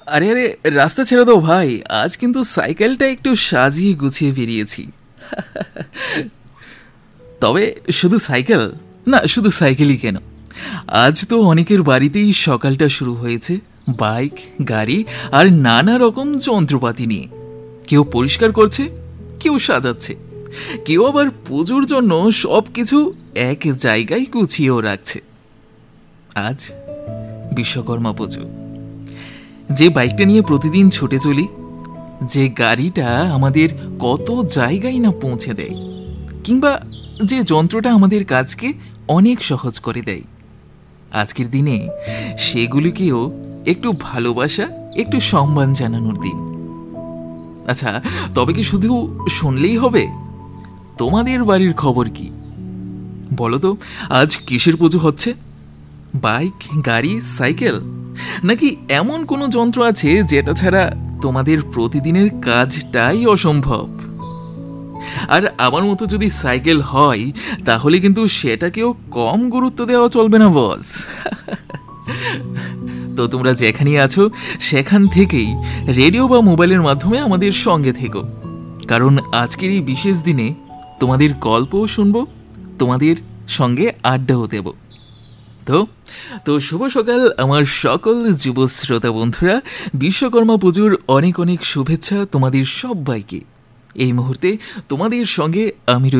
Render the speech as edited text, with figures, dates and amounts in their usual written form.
আরে আরে, রাস্তা ছেড়ে দাও ভাই, আজ কিন্তু সাইকেলটা একটু সাজিয়ে গুছিয়ে বেরিয়েছি। তবে শুধু সাইকেল না, শুধু সাইকেলই কেন, আজ তো অনেকের বাড়িতেই সকালটা শুরু হয়েছে বাইক, গাড়ি আর নানা রকম যন্ত্রপাতি নিয়ে। কেউ পরিষ্কার করছে, কেউ সাজাচ্ছে, কেউ আবার পুজোর জন্য সব কিছু এক জায়গায় গুছিয়েও রাখছে। আজ বিশ্বকর্মা পুজো। যে বাইকটা নিয়ে প্রতিদিন ছুটে চলি, যে গাড়িটা আমাদের কত জায়গায় না পৌঁছে দেয়, কিংবা যে যন্ত্রটা আমাদের কাজকে অনেক সহজ করে দেয়, আজকের দিনে সেগুলিকেও একটু ভালোবাসা, একটু সম্মান জানানোর দিন। আচ্ছা, তবে কি শুধু শুনলেই হবে? তোমাদের বাড়ির খবর কি বলো তো? আজ কিসের পুজো হচ্ছে? বাইক, গাড়ি, সাইকেল, নাকি এমন কোনো যন্ত্র আছে যেটা ছাড়া তোমাদের প্রতিদিনের কাজটাই অসম্ভব? আর আমার মতো যদি সাইকেল হয়, তাহলে কিন্তু সেটাকেও কম গুরুত্ব দেওয়া চলবে না বস। তো তোমরা যেখানেই আছো সেখান থেকেই রেডিও বা মোবাইলের মাধ্যমে আমাদের সঙ্গে থেকো, কারণ আজকের এই বিশেষ দিনে তোমাদের গল্পও শুনবো, তোমাদের সঙ্গে আড্ডাও দেব। তো তো শুভ সকাল আমার সকল যুব শ্রোতা বন্ধুরা। বিশ্বকর্মা পুজোর অনেক অনেক শুভেচ্ছা তোমাদের সবাইকে। এই মুহূর্তে তোমাদের সঙ্গে আমি